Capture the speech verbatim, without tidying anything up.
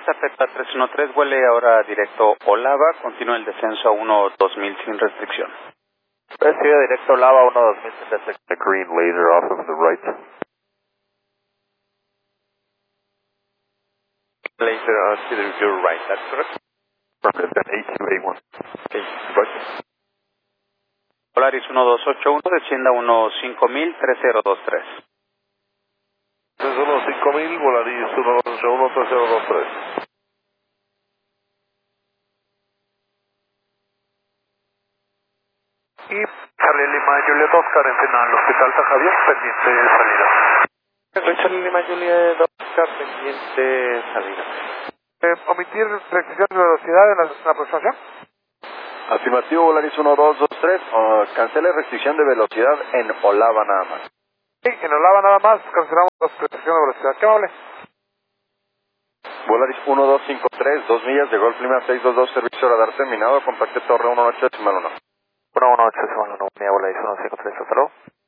Zapeta tres uno tres, vuele ahora directo Olava, continúa el descenso a uno dos mil sin restricción. Recibe directo Olava uno dos mil sin restricción. A green laser off of the right. Laser uh, to the your right, that's correct? Affirmative, then A two A one. Okay, right. Polaris uno dos ocho uno, descienda uno cinco mil, tres cero dos tres. tres uno cinco mil, Volaris uno dos ocho uno, tres cero dos tres. Y Charlie Lima Juliet Oscar en final Hospital San Javier, pendiente de salida. Charlie Lima Juliet Oscar, pendiente de salida. Eh, ¿Omitir restricción de velocidad en la, en la aproximación? Afirmativo, Volaris uno dos dos tres, uh, cancele restricción de velocidad en Olava nada más. Sí, en Olava nada más, cancelamos la restricción de velocidad. ¿Qué amable? Volaris uno dos cinco tres, dos millas de Golf Lima seis dos dos, servicio radar terminado, contacte Torre uno ocho decimal uno. uno uno ocho decimal uno, Volaris uno cinco tres, hasta luego.